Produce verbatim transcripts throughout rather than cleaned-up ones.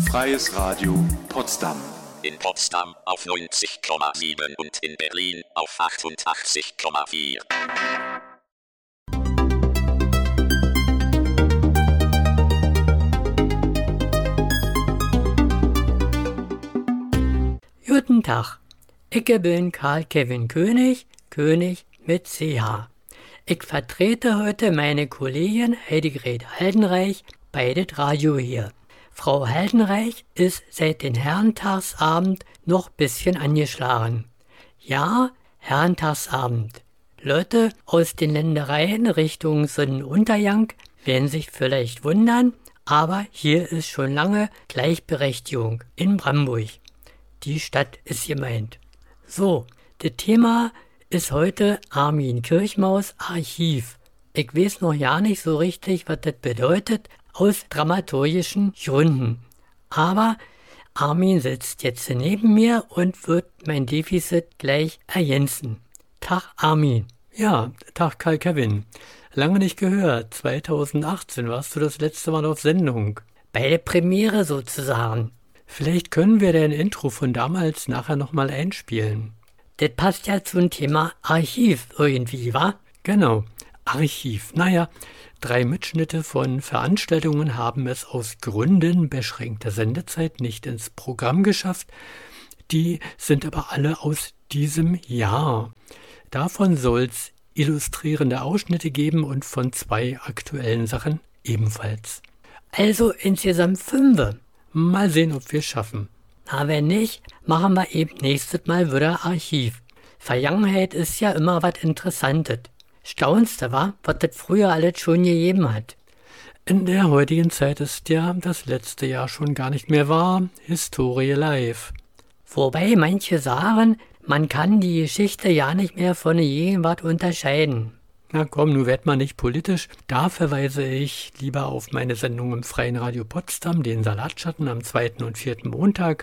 Freies Radio Potsdam. In Potsdam auf neunzig Komma sieben und in Berlin auf achtundachtzig Komma vier. Guten Tag, ich bin Karl Kevin König, König mit C H. Ich vertrete heute meine Kollegin Heidegret Haldenreich bei det Radio hier. Frau Haldenreich ist seit den Herrentagsabend noch bisschen angeschlagen. Ja, Herrentagsabend. Leute aus den Ländereien Richtung Sonnenuntergang werden sich vielleicht wundern, aber hier ist schon lange Gleichberechtigung in Brandenburg. Die Stadt ist gemeint. So, das Thema ist heute Armin Kirchmaus Archiv. Ich weiß noch gar nicht so richtig, was das bedeutet, aus dramaturgischen Gründen. Aber Armin sitzt jetzt neben mir und wird mein Defizit gleich ergänzen. Tag Armin. Ja, Tag Karl Kevin. Lange nicht gehört. zweitausendachtzehn warst du das letzte Mal auf Sendung. Bei der Premiere sozusagen. Vielleicht können wir dein Intro von damals nachher nochmal einspielen. Das passt ja zum Thema Archiv irgendwie, wa? Genau, Archiv. Naja, drei Mitschnitte von Veranstaltungen haben es aus Gründen beschränkter Sendezeit nicht ins Programm geschafft. Die sind aber alle aus diesem Jahr. Davon soll es illustrierende Ausschnitte geben und von zwei aktuellen Sachen ebenfalls. Also insgesamt fünf. Mal sehen, ob wir es schaffen. Na, wenn nicht, machen wir eben nächstes Mal wieder Archiv. Vergangenheit ist ja immer was Interessantes. Staunst du, wa, was das früher alles schon gegeben hat? In der heutigen Zeit ist ja das letzte Jahr schon gar nicht mehr wahr. Historie live. Wobei manche sagen, man kann die Geschichte ja nicht mehr von der Gegenwart unterscheiden. Na komm, nun werd mal nicht politisch. Da verweise ich lieber auf meine Sendung im Freien Radio Potsdam, den Salatschatten am zweiten und vierten Montag.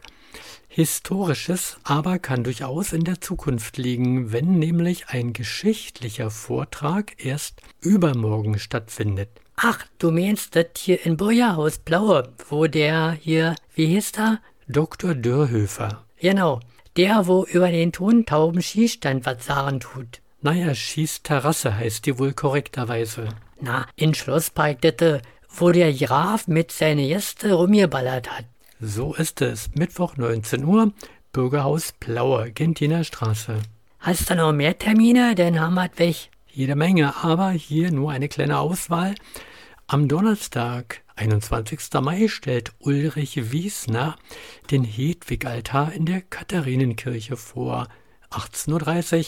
Historisches aber kann durchaus in der Zukunft liegen, wenn nämlich ein geschichtlicher Vortrag erst übermorgen stattfindet. Ach, du meinst das hier in Bürgerhaus Blaue, wo der hier, wie hieß der? Doktor Dörhöfer. Genau, der, wo über den tontauben Schießstand was sagen tut. Naja, Schießterrasse heißt die wohl korrekterweise. Na, in Schlosspark, das, wo der Graf mit seinen Gästen rumgeballert hat. So ist es. Mittwoch neunzehn Uhr, Bürgerhaus Plaue, Gentiner Straße. Hast du noch mehr Termine? Dann haben wir es weg. Jede Menge, aber hier nur eine kleine Auswahl. Am Donnerstag, einundzwanzigsten Mai, stellt Ulrich Wiesner den Hedwig-Altar in der Katharinenkirche vor. achtzehn Uhr dreißig.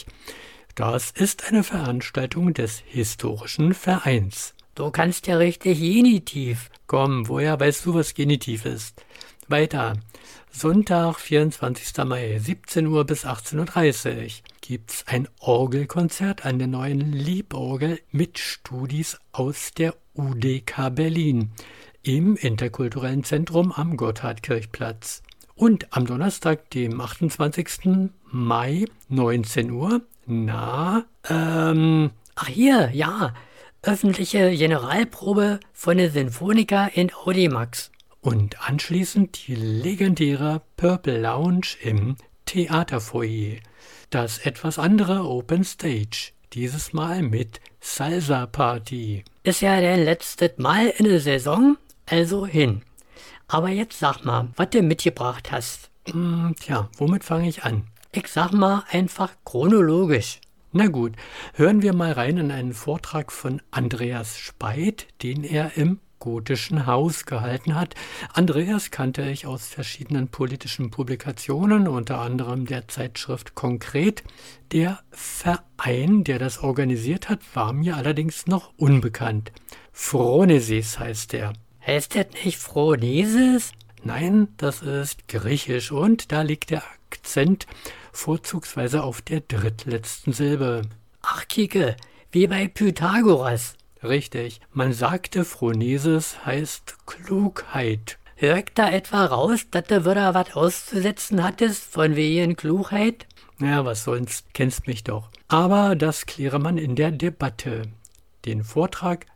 Das ist eine Veranstaltung des Historischen Vereins. Du kannst ja richtig Genitiv. Komm, woher weißt du, was Genitiv ist? Weiter. Sonntag, vierundzwanzigsten Mai, siebzehn Uhr bis achtzehn Uhr dreißig gibt's ein Orgelkonzert an der neuen Lieborgel mit Studis aus der U D K Berlin im Interkulturellen Zentrum am Gotthardkirchplatz. Und am Donnerstag, dem achtundzwanzigsten Mai, neunzehn Uhr, na, ähm... Ach hier, ja, öffentliche Generalprobe von der Sinfonica in Audimax. Und anschließend die legendäre Purple Lounge im Theaterfoyer. Das etwas andere Open Stage, dieses Mal mit Salsa Party. Ist ja dein letztes Mal in der Saison, also hin. Aber jetzt sag mal, was du mitgebracht hast. Hm, tja, womit fange ich an? Ich sag mal einfach chronologisch. Na gut, hören wir mal rein in einen Vortrag von Andreas Speit, den er im Gotischen Haus gehalten hat. Andreas kannte ich aus verschiedenen politischen Publikationen, unter anderem der Zeitschrift Konkret. Der Verein, der das organisiert hat, war mir allerdings noch unbekannt. Phronesis heißt er. Heißt das nicht Phronesis? Nein, das ist griechisch und da liegt der Akzent vorzugsweise auf der drittletzten Silbe. Ach, Kike, wie bei Pythagoras. Richtig, man sagte, Phronesis heißt Klugheit. Hört da etwa raus, dass du wieder was auszusetzen hattest von wegen Klugheit? Ja, was sonst, kennst mich doch. Aber das kläre man in der Debatte. Den Vortrag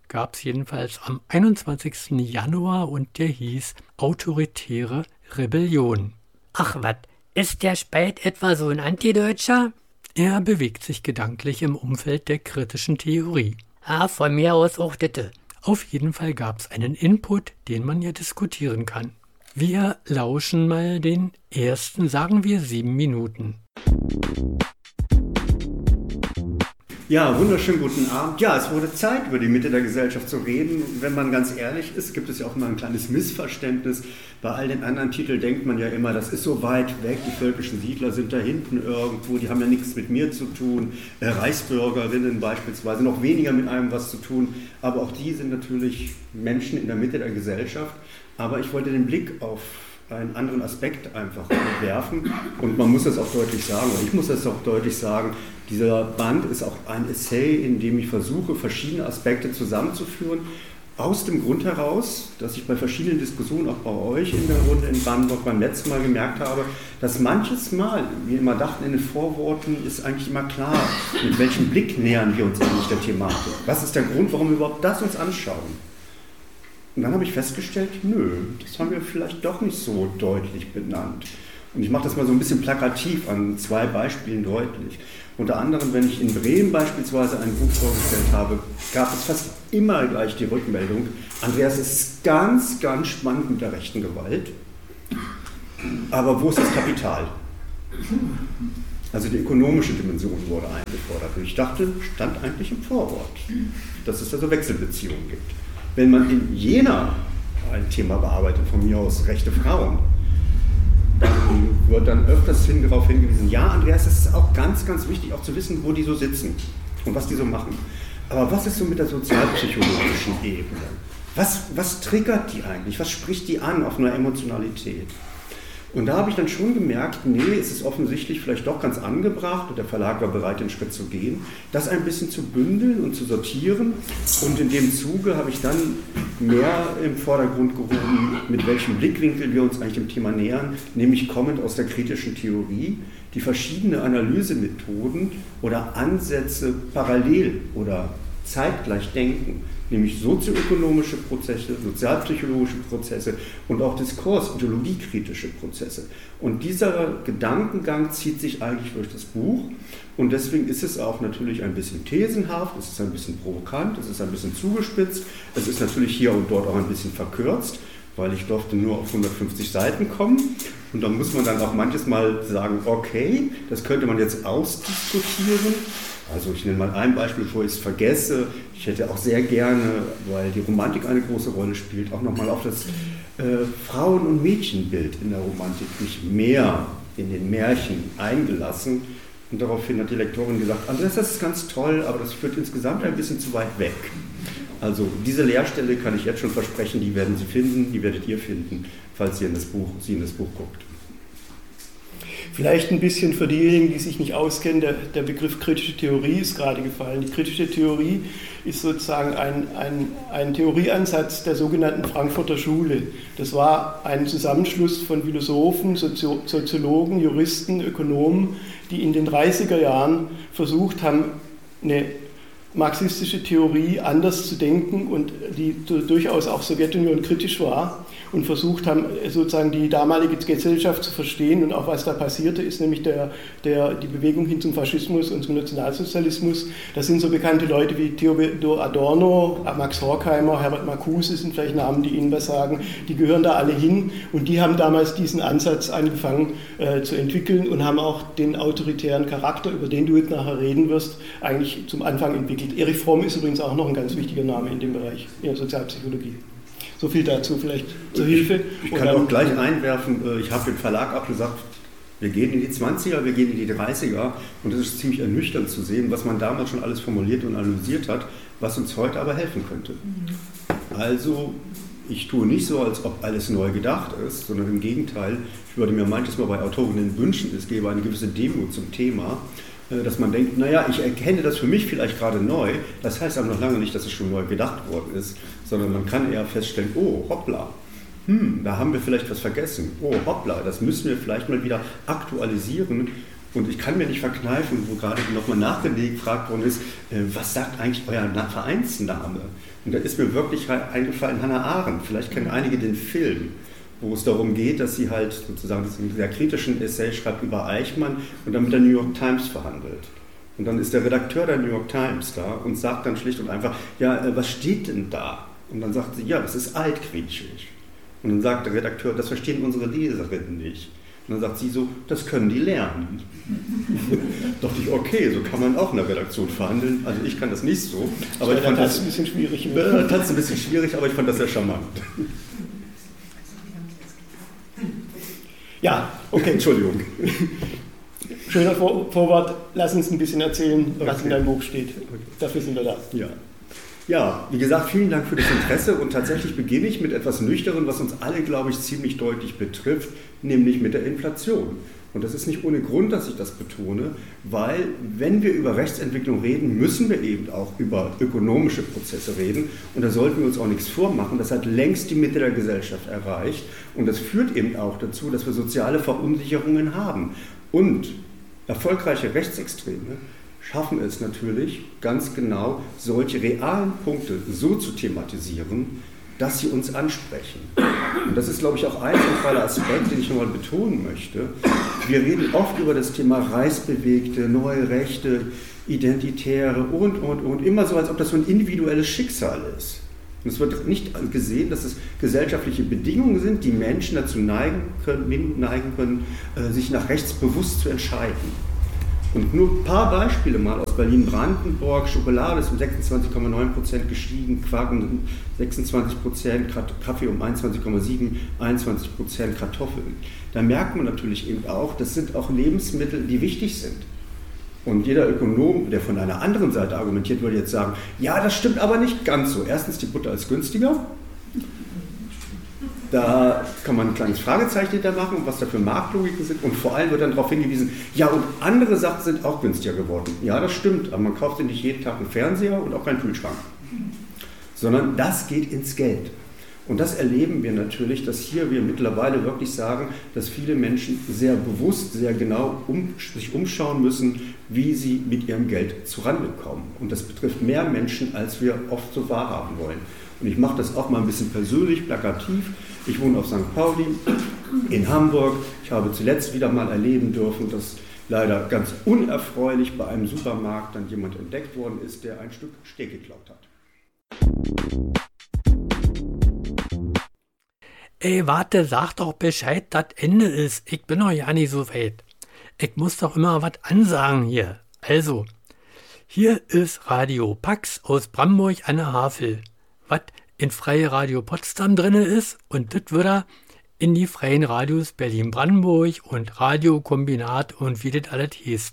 gab es jedenfalls am einundzwanzigsten Januar und der hieß Autoritäre Rebellion. Ach was, ist der Speit etwa so ein Antideutscher? Er bewegt sich gedanklich im Umfeld der kritischen Theorie. Ah, von mir aus auch ditte. Auf jeden Fall gab es einen Input, den man ja diskutieren kann. Wir lauschen mal den ersten, sagen wir, sieben Minuten. Ja, wunderschönen guten Abend. Ja, es wurde Zeit, über die Mitte der Gesellschaft zu reden. Wenn man ganz ehrlich ist, gibt es ja auch immer ein kleines Missverständnis. Bei all den anderen Titeln denkt man ja immer, das ist so weit weg, die völkischen Siedler sind da hinten irgendwo, die haben ja nichts mit mir zu tun. Äh, Reichsbürgerinnen beispielsweise, noch weniger mit einem was zu tun. Aber auch die sind natürlich Menschen in der Mitte der Gesellschaft. Aber ich wollte den Blick auf einen anderen Aspekt einfach werfen und man muss das auch deutlich sagen, oder ich muss das auch deutlich sagen, dieser Band ist auch ein Essay, in dem ich versuche, verschiedene Aspekte zusammenzuführen, aus dem Grund heraus, dass ich bei verschiedenen Diskussionen auch bei euch in der Runde in Brandenburg beim letzten Mal gemerkt habe, dass manches Mal, wir immer dachten in den Vorworten, ist eigentlich immer klar, mit welchem Blick nähern wir uns eigentlich der Thematik. Was ist der Grund, warum wir überhaupt das uns anschauen? Und dann habe ich festgestellt, nö, das haben wir vielleicht doch nicht so deutlich benannt. Und ich mache das mal so ein bisschen plakativ an zwei Beispielen deutlich. Unter anderem, wenn ich in Bremen beispielsweise ein Buch vorgestellt habe, gab es fast immer gleich die Rückmeldung, Andreas, es ist ganz, ganz spannend mit der rechten Gewalt, aber wo ist das Kapital? Also die ökonomische Dimension wurde eingefordert. Und ich dachte, stand eigentlich im Vorwort, dass es da so Wechselbeziehungen gibt. Wenn man in Jena ein Thema bearbeitet, von mir aus rechte Frauen, dann wird dann öfters hin, darauf hingewiesen, ja, Andreas, es ist auch ganz, ganz wichtig, auch zu wissen, wo die so sitzen und was die so machen. Aber was ist so mit der sozialpsychologischen Ebene? Was, was triggert die eigentlich? Was spricht die an auf einer Emotionalität? Und da habe ich dann schon gemerkt, nee, es ist offensichtlich vielleicht doch ganz angebracht, und der Verlag war bereit, den Schritt zu gehen, das ein bisschen zu bündeln und zu sortieren. Und in dem Zuge habe ich dann mehr im Vordergrund gehoben, mit welchem Blickwinkel wir uns eigentlich dem Thema nähern, nämlich kommend aus der kritischen Theorie, die verschiedene Analysemethoden oder Ansätze parallel oder zeitgleich denken, nämlich sozioökonomische Prozesse, sozialpsychologische Prozesse und auch Diskurs- und ideologiekritische Prozesse. Und dieser Gedankengang zieht sich eigentlich durch das Buch und deswegen ist es auch natürlich ein bisschen thesenhaft, es ist ein bisschen provokant, es ist ein bisschen zugespitzt, es ist natürlich hier und dort auch ein bisschen verkürzt, weil ich durfte nur auf hundertfünfzig Seiten kommen und da muss man dann auch manches Mal sagen, okay, das könnte man jetzt ausdiskutieren. Also ich nenne mal ein Beispiel, bevor ich es vergesse. Ich hätte auch sehr gerne, weil die Romantik eine große Rolle spielt, auch nochmal auf das äh, Frauen- und Mädchenbild in der Romantik mich mehr in den Märchen eingelassen. Und daraufhin hat die Lektorin gesagt, Andreas, das ist ganz toll, aber das führt insgesamt ein bisschen zu weit weg. Also diese Leerstelle kann ich jetzt schon versprechen, die werden Sie finden, die werdet ihr finden, falls ihr in das Buch, Sie in das Buch guckt. Vielleicht ein bisschen für diejenigen, die sich nicht auskennen, der, der Begriff kritische Theorie ist gerade gefallen. Die kritische Theorie ist sozusagen ein, ein, ein Theorieansatz der sogenannten Frankfurter Schule. Das war ein Zusammenschluss von Philosophen, Sozio- Soziologen, Juristen, Ökonomen, die in den dreißiger Jahren versucht haben, eine marxistische Theorie anders zu denken und die durchaus auch Sowjetunion kritisch war und versucht haben, sozusagen die damalige Gesellschaft zu verstehen und auch was da passierte, ist nämlich der, der, die Bewegung hin zum Faschismus und zum Nationalsozialismus. Das sind so bekannte Leute wie Theodor Adorno, Max Horkheimer, Herbert Marcuse sind vielleicht Namen, die Ihnen was sagen. Die gehören da alle hin und die haben damals diesen Ansatz angefangen äh, zu entwickeln und haben auch den autoritären Charakter, über den du jetzt nachher reden wirst, eigentlich zum Anfang entwickelt. Erich Fromm ist übrigens auch noch ein ganz wichtiger Name in dem Bereich, in der Sozialpsychologie. So viel dazu vielleicht zur Hilfe. Ich, ich kann auch gleich einwerfen, ich habe dem Verlag auch gesagt, wir gehen in die zwanziger, wir gehen in die dreißiger und es ist ziemlich ernüchternd zu sehen, was man damals schon alles formuliert und analysiert hat, was uns heute aber helfen könnte. Also ich tue nicht so, als ob alles neu gedacht ist, sondern im Gegenteil, ich würde mir manches Mal bei Autorinnen wünschen, es gäbe eine gewisse Demut zum Thema, dass man denkt, naja, ich erkenne das für mich vielleicht gerade neu, das heißt aber noch lange nicht, dass es schon neu gedacht worden ist, sondern man kann eher feststellen, oh, hoppla, hm, da haben wir vielleicht was vergessen, oh, hoppla, das müssen wir vielleicht mal wieder aktualisieren Und ich kann mir nicht verkneifen, wo gerade nochmal nachgelegt gefragt worden ist, äh, was sagt eigentlich euer Vereinsname? Und da ist mir wirklich eingefallen, Hannah Arendt. Vielleicht kennen einige den Film, wo es darum geht, dass sie halt sozusagen einen sehr kritischen Essay schreibt über Eichmann und dann mit der New York Times verhandelt. Und dann ist der Redakteur der New York Times da und sagt dann schlicht und einfach, ja, äh, was steht denn da? Und dann sagt sie, ja, das ist altgriechisch. Und dann sagt der Redakteur, das verstehen unsere Leserinnen nicht. Und dann sagt sie so, das können die lernen. Dachte ich, okay, so kann man auch in der Redaktion verhandeln. Also ich kann das nicht so. Aber ich fand das ein bisschen schwierig. Äh, das ein bisschen schwierig, aber ich fand das sehr charmant. Ja, okay, Entschuldigung. Schöner Vor- Vorwort, lass uns ein bisschen erzählen, was okay. in deinem Buch steht. Dafür sind wir da. Ja. Ja, wie gesagt, vielen Dank für das Interesse und tatsächlich beginne ich mit etwas Nüchternen, was uns alle, glaube ich, ziemlich deutlich betrifft, nämlich mit der Inflation. Und das ist nicht ohne Grund, dass ich das betone, weil wenn wir über Rechtsentwicklung reden, müssen wir eben auch über ökonomische Prozesse reden und da sollten wir uns auch nichts vormachen. Das hat längst die Mitte der Gesellschaft erreicht und das führt eben auch dazu, dass wir soziale Verunsicherungen haben. Und erfolgreiche Rechtsextreme schaffen es natürlich ganz genau, solche realen Punkte so zu thematisieren, dass sie uns ansprechen. Und das ist, glaube ich, auch ein zentraler Aspekt, den ich nochmal betonen möchte. Wir reden oft über das Thema Reichsbewegte, neue Rechte, Identitäre und, und, und, immer so, als ob das so ein individuelles Schicksal ist. Und es wird nicht gesehen, dass es gesellschaftliche Bedingungen sind, die Menschen dazu neigen können, neigen können sich nach rechts bewusst zu entscheiden. Und nur ein paar Beispiele mal aus Berlin-Brandenburg. Schokolade ist um sechsundzwanzig Komma neun Prozent gestiegen, Quark um sechsundzwanzig Prozent, Kaffee um einundzwanzig Komma sieben, einundzwanzig Prozent Kartoffeln. Da merkt man natürlich eben auch, das sind auch Lebensmittel, die wichtig sind. Und jeder Ökonom, der von einer anderen Seite argumentiert, würde jetzt sagen, ja, das stimmt aber nicht ganz so. Erstens, die Butter ist günstiger. Da kann man ein kleines Fragezeichen hinter machen, was da für Marktlogiken sind. Und vor allem wird dann darauf hingewiesen, ja, und andere Sachen sind auch günstiger geworden. Ja, das stimmt, aber man kauft ja nicht jeden Tag einen Fernseher und auch keinen Kühlschrank. Sondern das geht ins Geld. Und das erleben wir natürlich, dass hier wir mittlerweile wirklich sagen, dass viele Menschen sehr bewusst, sehr genau um, sich umschauen müssen, wie sie mit ihrem Geld zurande kommen. Und das betrifft mehr Menschen, als wir oft so wahrhaben wollen. Und ich mache das auch mal ein bisschen persönlich, plakativ. Ich wohne auf Sankt Pauli in Hamburg. Ich habe zuletzt wieder mal erleben dürfen, dass leider ganz unerfreulich bei einem Supermarkt dann jemand entdeckt worden ist, der ein Stück Steak geklaut hat. Ey, warte, sag doch Bescheid, das Ende ist. Ich bin noch ja nicht so weit. Ich muss doch immer was ansagen hier. Also, hier ist Radio Pax aus Bramburg an der Havel. Was in Freie Radio Potsdam drin ist und das wieder in die freien Radios Berlin-Brandenburg und Radiokombinat und wie das alles hieß.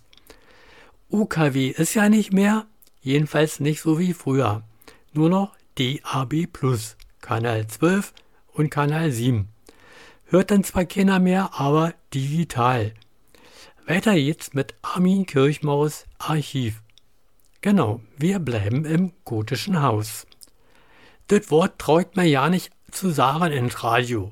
U K W ist ja nicht mehr, jedenfalls nicht so wie früher. Nur noch D A B plus, Kanal zwölf und Kanal sieben. Hört dann zwar keiner mehr, aber digital. Weiter geht's mit Armin Kirchmaus Archiv. Genau, wir bleiben im gotischen Haus. Das Wort traut mir ja nicht zu sagen ins Radio.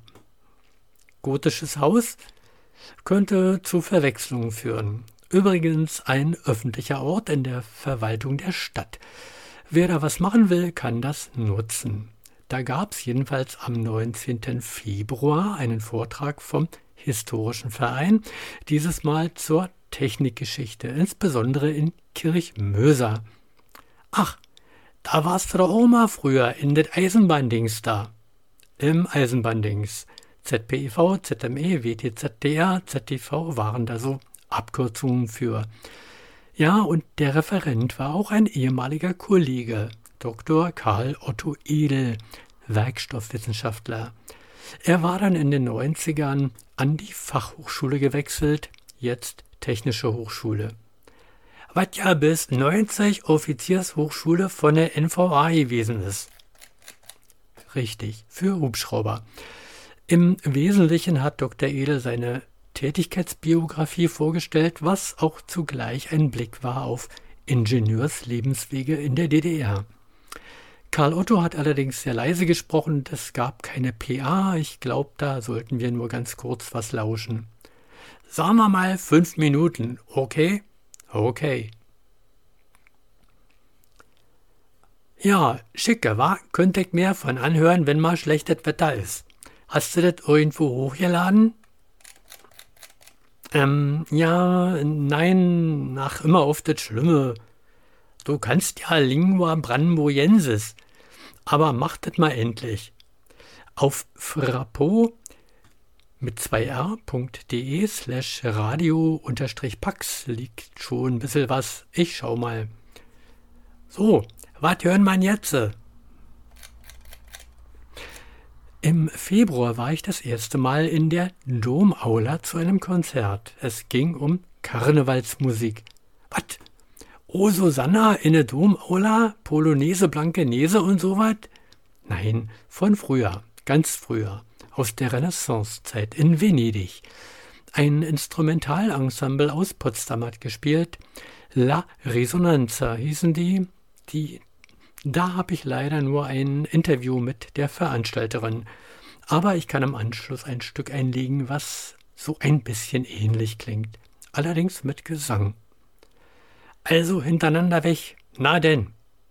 Gotisches Haus könnte zu Verwechslungen führen. Übrigens ein öffentlicher Ort in der Verwaltung der Stadt. Wer da was machen will, kann das nutzen. Da gab es jedenfalls am neunzehnten Februar einen Vortrag vom Historischen Verein, dieses Mal zur Technikgeschichte, insbesondere in Kirchmöser. Ach, da warst du doch auch mal früher in das Eisenbahndings da. Im Eisenbahndings. Z P E V, Z M E, W T Z D R, Z T V waren da so Abkürzungen für. Ja, und der Referent war auch ein ehemaliger Kollege, Doktor Karl Otto Edel, Werkstoffwissenschaftler. Er war dann in den neunzigern an die Fachhochschule gewechselt, jetzt Technische Hochschule. Was ja bis neunzig Offiziershochschule von der N V A gewesen ist. Richtig, für Hubschrauber. Im Wesentlichen hat Doktor Edel seine Tätigkeitsbiografie vorgestellt, was auch zugleich ein Blick war auf Ingenieurslebenswege in der D D R. Karl Otto hat allerdings sehr leise gesprochen, es gab keine P A, ich glaube, da sollten wir nur ganz kurz was lauschen. Sagen wir mal fünf Minuten, okay? Okay. Ja, schicke, wa? Könnte ich mehr von anhören, wenn mal schlechtes Wetter ist. Hast du das irgendwo hochgeladen? Ähm, ja, nein, ach, immer auf das Schlimme. Du kannst ja Lingua Brandenburgensis, aber mach das mal endlich. Auf frappo mit zwei r.de slash radio unterstrich pax liegt schon ein bisschen was. Ich schau mal. So, was hören wir jetzt? Im Februar war ich das erste Mal in der Domaula zu einem Konzert. Es ging um Karnevalsmusik. Was? Oh, Susanna in der Domaula? Polonaise, Blankenese und sowas? Nein, von früher, ganz früher, aus der Renaissancezeit in Venedig. Ein Instrumentalensemble aus Potsdam hat gespielt. La Resonanza hießen die. die Da habe ich leider nur ein Interview mit der Veranstalterin. Aber ich kann im Anschluss ein Stück einlegen, was so ein bisschen ähnlich klingt. Allerdings mit Gesang. Also hintereinander weg. Na denn.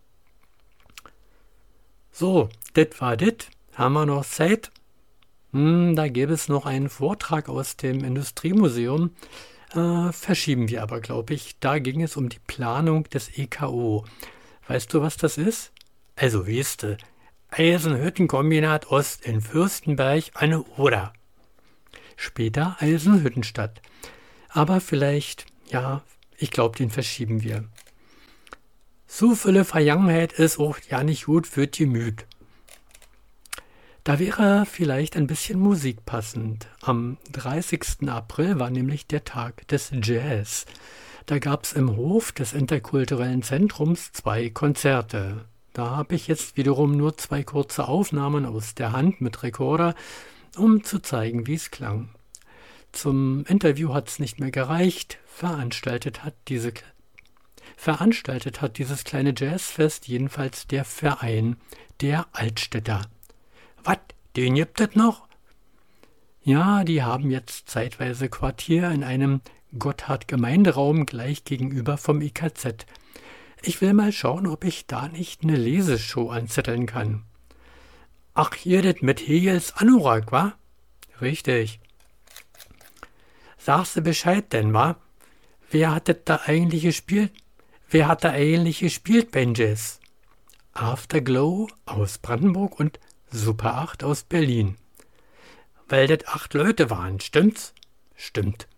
So, dit war dit. Haben wir noch Zeit? Hm, da gäbe es noch einen Vortrag aus dem Industriemuseum. Äh, verschieben wir aber, glaube ich. Da ging es um die Planung des E K O. Weißt du, was das ist? Also, weißt du, Eisenhüttenkombinat Ost in Fürstenberg an der Oder. Später Eisenhüttenstadt. Aber vielleicht, ja, ich glaube, den verschieben wir. So viele Vergangenheit ist auch ja nicht gut für die Gemüt. Da wäre vielleicht ein bisschen Musik passend. Am dreißigsten April war nämlich der Tag des Jazz. Da gab es im Hof des Interkulturellen Zentrums zwei Konzerte. Da habe ich jetzt wiederum nur zwei kurze Aufnahmen aus der Hand mit Rekorder, um zu zeigen, wie es klang. Zum Interview hat es nicht mehr gereicht. Veranstaltet hat, diese, veranstaltet hat dieses kleine Jazzfest jedenfalls der Verein der Altstädter. Was, den gibt es noch? Ja, die haben jetzt zeitweise Quartier in einem Gotthard-Gemeinderaum gleich gegenüber vom I K Z. Ich will mal schauen, ob ich da nicht eine Leseshow anzetteln kann. Ach, hier das mit Hegels Anorak, wa? Richtig. Sagst du Bescheid denn, wa? Wer hat das da eigentlich gespielt? Wer hat da eigentlich gespielt beim Jazz? Afterglow aus Brandenburg und Super acht aus Berlin. Weil das acht Leute waren, stimmt's? Stimmt.